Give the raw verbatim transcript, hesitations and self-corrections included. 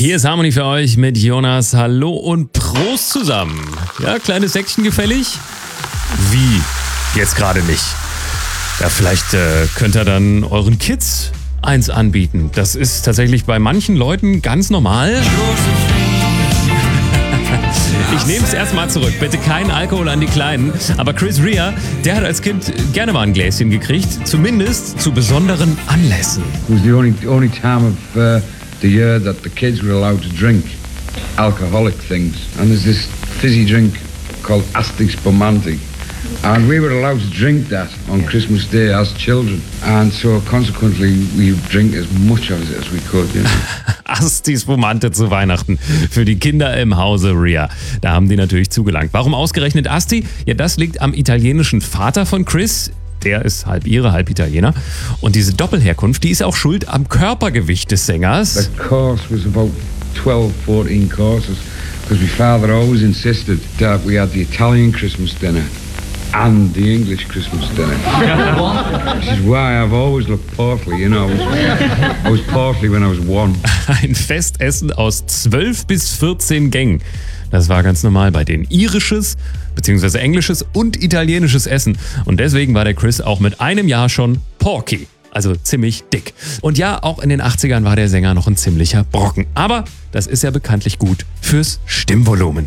Hier ist Harmony für euch mit Jonas. Hallo und Prost zusammen. Ja, kleines Säckchen gefällig? Wie? Jetzt gerade nicht. Ja, vielleicht äh, könnt ihr dann euren Kids eins anbieten. Das ist tatsächlich bei manchen Leuten ganz normal. Ich nehme es erstmal zurück. Bitte kein Alkohol an die Kleinen. Aber Chris Rea, der hat als Kind gerne mal ein Gläschen gekriegt. Zumindest zu besonderen Anlässen. It was the only, only time of uh, the year that the kids were allowed to drink alcoholic things. And there's this fizzy drink called Asti Spumante. And we were allowed to drink that on Christmas Day as children. And so consequently we drink as much of it as we could. You know? Asti Spumante zu Weihnachten für die Kinder im Hause Rea. Da haben die natürlich zugelangt. Warum ausgerechnet Asti? Ja, das liegt am italienischen Vater von Chris. Der ist halb Ire, halb Italiener. Und diese Doppelherkunft, die ist auch schuld am Körpergewicht des Sängers. The course was about twelve, fourteen courses. Because my father always insisted that we had the Italian Christmas dinner and the English Christmas dinner. Which is why I've always looked portly, you know. I was, I was portly when I was one. Ein Festessen aus zwölf bis vierzehn Gängen. Das war ganz normal bei denen. Irisches bzw. englisches und italienisches Essen. Und deswegen war der Chris auch mit einem Jahr schon porky. Also ziemlich dick. Und ja, auch in den achtzigern war der Sänger noch ein ziemlicher Brocken. Aber das ist ja bekanntlich gut fürs Stimmvolumen.